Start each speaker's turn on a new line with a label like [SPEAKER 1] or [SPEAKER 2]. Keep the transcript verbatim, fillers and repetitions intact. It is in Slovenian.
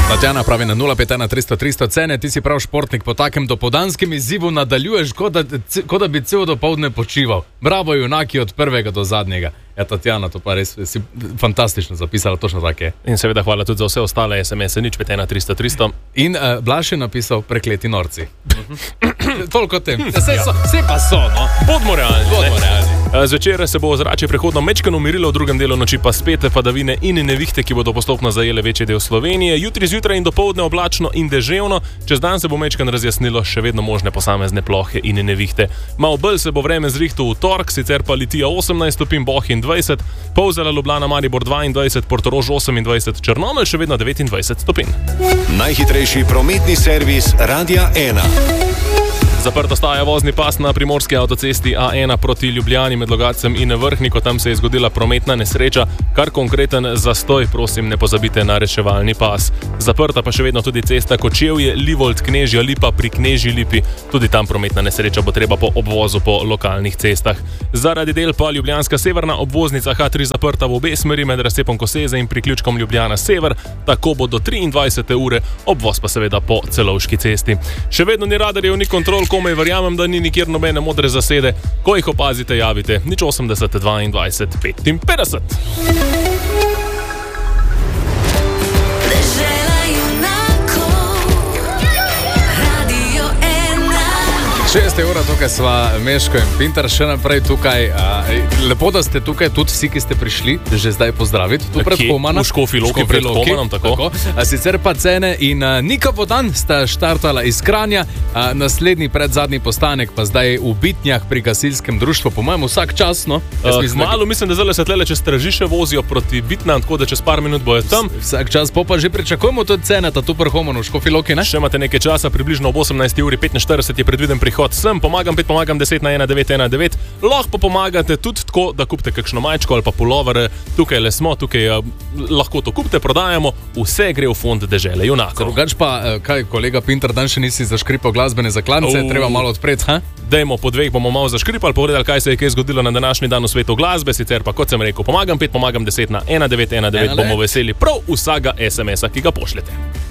[SPEAKER 1] Tatjana pravi na nula pet ena tristo tristo cene, ti si prav športnik, po takem dopoldanskem izzivu nadaljuješ, kot da, kot da bi cel dopoldne počival. Bravo, junaki od prvega do zadnjega. Ja, Tatjana, to pa res si fantastično zapisala, točno tako je.
[SPEAKER 2] In seveda hvala tudi za vse ostale es em es-e, nič pet ena tristo tristo.
[SPEAKER 1] In uh, Blaž je napisal prekleti norci. Toliko tem. Vse so, vse pa so, no.
[SPEAKER 2] Bodmo realni.
[SPEAKER 1] Bodmo realni.
[SPEAKER 2] Zvečer se bo ozračje prehodno mečkano umirilo, v drugem delu noči pa spet padavine in nevihte, ki bodo postopno zajele večji del Slovenije. Jutri zjutraj in dopoldne oblačno in deževno, čez dan se bo mečkano razjasnilo, še vedno možne posamezne plohe in nevihte. Malo bolj se bo vreme zrihto v torek, sicer pa Litija osemnajst stopinj, Bohinj dvajset, Polzela, Ljubljana, Maribor dvaindvajset, Portorož osemindvajset, Črnomelj še vedno devetindvajset stopinj.
[SPEAKER 3] Najhitrejši prometni servis Radia ena.
[SPEAKER 2] Zaprta staja vozni pas na primorski avtocesti A ena proti Ljubljani med Logatcem in Vrhniko. Tam se je zgodila prometna nesreča, kar konkreten zastoj, prosim, ne pozabite na reševalni pas. Zaprta pa še vedno tudi cesta Kočevje, Livold, Knežja Lipa pri Knežji Lipi. Tudi tam prometna nesreča bo treba po obvozu po lokalnih cestah. Zaradi del pa ljubljanska severna obvoznica H tri zaprta v obe smeri med razcepom Koseze in priključkom Ljubljana sever, tako bo do triindvajsete ure, obvoz pa seveda po Celovški cesti. Še vedno ni radarjev, ni kontrol, komaj verjamem, da ni nikjer nobene modre zasede. Ko jih opazite, javite nič osemdeset dvaindvajset petinpetdeset.
[SPEAKER 1] Šeste ura, tukaj sva Meško in Pintar še naprej tukaj. Lepo, da ste tukaj, tudi vsi, ki ste prišli, že zdaj pozdraviti. Tu pred Homana.
[SPEAKER 2] V Škofji Loki pred Homanom, tako.
[SPEAKER 1] tako. Sicer pa Cene in Nika Vodan sta štartala iz Kranja. Naslednji predzadnji postanek pa zdaj v Bitnjah pri gasilskem društvu. Po mojem vsak čas, no.
[SPEAKER 2] Uh, malo mislim, da zdaj se tlele čez Tržiše vozijo proti Bitnjam, tako da čez par minut bojo tam.
[SPEAKER 1] Vsak čas, po pa že pričakujemo tudi Ceneta tu pred Homanu v Škofji Loki, ne?
[SPEAKER 2] Še imate nekaj časa, približno ob osemnajsti uri petinštirideset je predviden prihod sem, pomagam pet, pomagam deset na ena devet ena devet. Lahko pa pomagate tudi tako, da kupite kakšno majčko ali pa pulover. Tukaj le smo, tukaj uh, lahko to kupite, prodajamo, vse gre v fond dežele junakov.
[SPEAKER 1] Drugač pa, kaj, kolega Pintar, dan še nisi zaškripal glasbene zaklance, uh, treba malo odpreti, ha?
[SPEAKER 2] Dajmo po dveh, bomo malo zaškripali, povedali, kaj se je kaj zgodilo na današnji dan v svetu glasbe, sicer pa, kot sem rekel, pomagam pet, pomagam deset na ena devet ena devet, bomo veseli prav vsega es em es-a, ki ga pošljete.